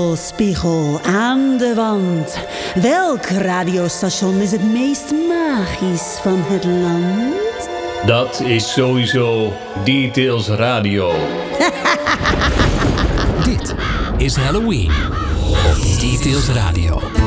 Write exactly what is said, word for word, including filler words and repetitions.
Spiegel, spiegel aan de wand. Welk radiostation is het meest magisch van het land? Dat is sowieso Details Radio. Dit is Halloween op Details Radio.